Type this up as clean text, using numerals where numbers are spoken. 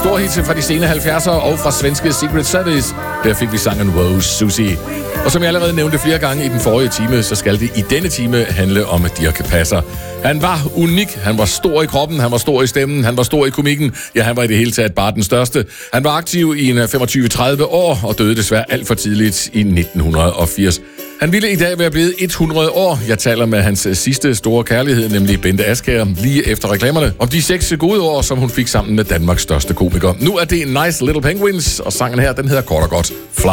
stor hit fra de sene 70'ere og fra svenske Secret Service. Der fik vi sangen Wow Susie. Og som jeg allerede nævnte flere gange i den forrige time, så skal det i denne time handle om Dirch Passer. Han var unik, han var stor i kroppen, han var stor i stemmen, han var stor i komikken. Ja, han var i det hele taget bare den største. Han var aktiv i 25-30 år og døde desværre alt for tidligt i 1980. Han ville i dag være blevet 100 år. Jeg taler med hans sidste store kærlighed, nemlig Bente Askjær, lige efter reklamerne, om de 6 gode år, som hun fik sammen med Danmarks største komiker. Nu er det Nice Little Penguins, og sangen her, den hedder kort og godt Fly.